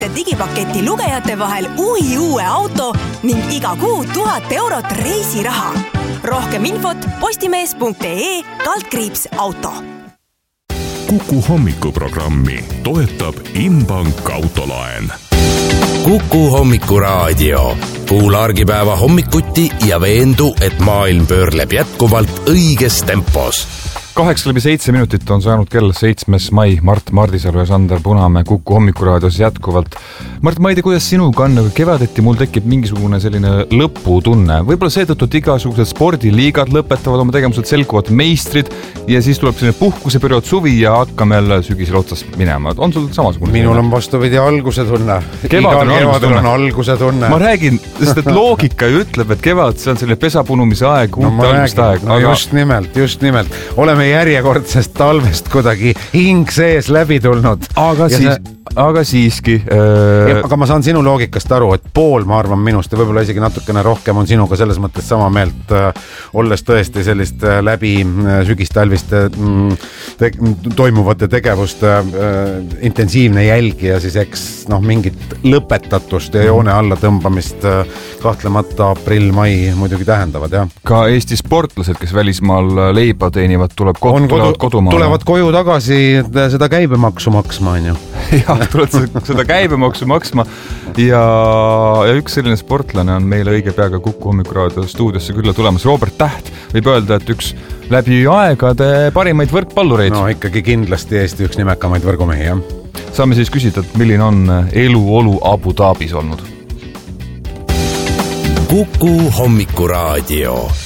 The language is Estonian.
digipaketi lugejate vahel uue auto ning iga kuu 1000 eurot reisiraha. Rohkem infot postimees.ee/auto. Kuku hommikuprogrammi toetab Inbank autolaen. Kuku hommikuraadio. Kuula argipäeva hommikuti ja veendu, et maailm pöörleb jätkuvalt õiges tempos. 8:07 on saanud kell 7. mai. Mart Mardisalu ja Sander Punamäe Kuku hommikuraadios jätkuvalt. Mart, ma ei tea, kuidas sinuga on, aga kevadeti mul tekib mingisugune selline lõputunne. Võib-olla seetõttu, et igasugused spordiliigad lõpetavad oma tegevused, selguvad meistrid ja siis tuleb selline puhkuseperiood, suvi ja hakkame jälle sügisel otsas minema. On sul samasugune? Minul on vastupidi alguse tunne. Kevadel on alguse tunne. Ma räägin, sest et loogika ju ütleb, et kevad, see on selline pesapunumise aeg, uute alguste aeg. No just nimelt. Oleme järjekordsest talvest kuidagi hing sees läbi tulnud. Aga siiski. Aga ma saan sinu loogikast aru, et pool, ma arvan, minust ja võib-olla isegi natukene rohkem on sinuga selles mõttes sama meelt, olles tõesti sellist läbi sügistalviste toimuvate tegevuste intensiivne jälgija, siis eks mingit lõpetatust ja joone alla tõmbamist kahtlemata aprill-mai muidugi tähendavad, jah. Ka Eesti sportlased, kes välismaal leiba teenivad, tulevad kodumaale. Tulevad koju tagasi seda käibemaksu maksma, on ju. Jah, tuled seda käibemaksu maksma ja üks selline sportlane on meile õige peaga Kuku hommikuraadio stuudiosse külla tulemas. Robert Täht võib öelda, et üks läbi aegade parimaid võrkpallureid. No ikkagi kindlasti Eesti üks nimekamaid võrgumehi, jah. Saame siis küsida, et milline on eluolu Abu Dhabis olnud? Kuku hommikuraadio.